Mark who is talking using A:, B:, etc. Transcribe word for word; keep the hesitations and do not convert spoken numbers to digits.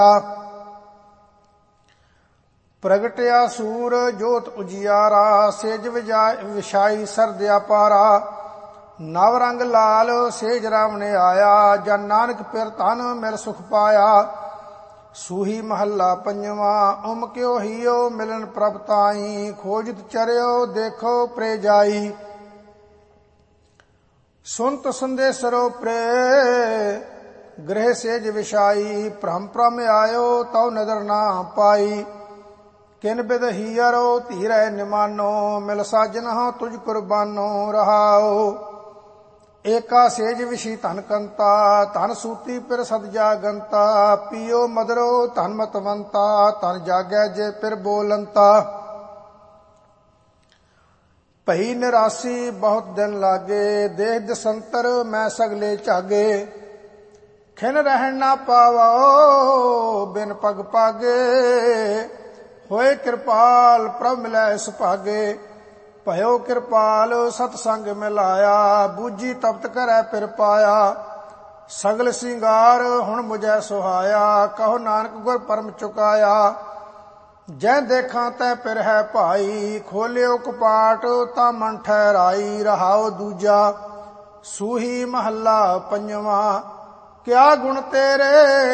A: ਪ੍ਰਗਟਿਆ ਸੂਰ ਜੋਤ ਉਜਿਆਰਾ, ਸੇਜ ਵਿਛਾਈ ਸਰਦਿਆ ਪਾਰਾ। ਨਵ ਰੰਗ ਲਾਲ ਸੇਜ ਰਾਮ ਨੇ ਆਇਆ, ਜਨ ਨਾਨਕ ਪਿਰ ਧਨ ਮਿਲ ਸੁਖ ਪਾਇਆ। ਸੂਹੀ ਮਹੱਲਾ ਪੰਜਵਾਂ। ਉਮ ਕਿਉ ਹੀਓ ਮਿਲਨ ਪ੍ਰਭ ਤਾਈ, ਖੋਜਤ ਚਰਿਓ ਦੇਖੋ ਪ੍ਰੇ ਜਾਈ। ਸੁਨਤ ਸੰਦੇਸਰੋ ਪ੍ਰੇ ਗ੍ਰਹਿ ਸੇਜ ਵਿਛਾਈ, ਭ੍ਰਮ ਭ੍ਰਮ ਆਇਓ ਤਉ ਨਦਰ ਨਾ ਪਾਈ। ਕਿਨ ਬਿਦ ਹੀਅਰੋ ਧੀਰੈ ਨਿਮਾਨੋ, ਮਿਲ ਸਾਜਨ ਤੁਝ ਕੁਰਬਾਨੋ ਰਹਾਓ। ਏਕਾ ਸੇਜ ਵਿਛੀ ਧਨ ਕੰਤਾ, ਧਨ ਸੂਤੀ ਪਿਰ ਸਦ ਜਾਗੰਤਾ। ਪੀਓ ਮਦਰੋ ਧਨ ਮਤਵੰਤਾ, ਧਨ ਜਾਗੈ ਜੇ ਪਿਰ ਬੋਲੰਤਾ। ਭਈ ਨਿਰਾਸੀ ਬਹੁਤ ਦਿਨ ਲਾਗੇ, ਦੇਹ ਦਸੰਤਰ ਮੈਂ ਸਗਲੇ ਝਾਗੇ। ਖਿਨ ਰਹਿਣ ਨਾ ਪਾਵੋ ਬਿਨ ਪਗ ਪਾਗੇ, ਹੋਏ ਕਿਰਪਾਲ ਪ੍ਰਭ ਮਿਲੈ ਸੁਭਾਗੇ। ਭਇਓ ਕਿਰਪਾਲ ਸਤ ਸੰਗ ਮਿਲਾਇਆ, ਬੂਝੀ ਤਪਤ ਕਰੈ ਪਿਰ ਪਾਇਆ। ਸਗਲ ਸਿੰਗਾਰ ਹੁਣ ਮੁਝੈ ਸੁਹਾਇਆ, ਕਹੋ ਨਾਨਕ ਗੁਰ ਪਰਮ ਚੁਕਾਇਆ। ਜੈ ਦੇਖਾਂ ਤੈ ਪਿਰ ਹੈ ਭਾਈ, ਖੋਲਿਓ ਕਪਾਟ ਤਾਂ ਮਨ ਠਹਿਰਾਈ। ਰਹਾਉ ਦੂਜਾ। ਸੂਹੀ ਮਹੱਲਾ ਪੰਜਵਾਂ। ਕਿਆ ਗੁਣ ਤੇਰੇ